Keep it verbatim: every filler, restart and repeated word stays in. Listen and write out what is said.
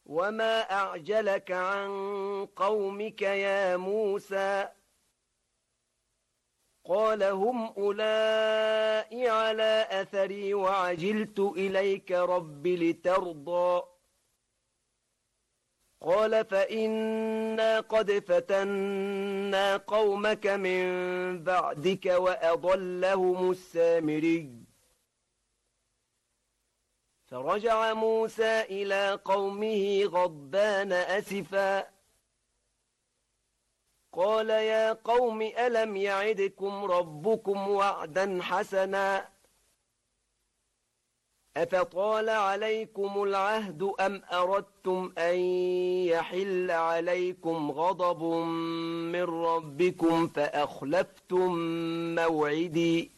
وما أعجلك عن قومك يا موسى قال هم أولئك على أثري وعجلت إليك رب لترضى قال فإنا قد فتنا قومك من بعدك وأضلهم السامري فرجع موسى إلى قومه غضبان أسفا قال يا قوم ألم يعدكم ربكم وعدا حسنا أفطال عليكم العهد أم أردتم أن يحل عليكم غضب من ربكم فأخلفتم موعدي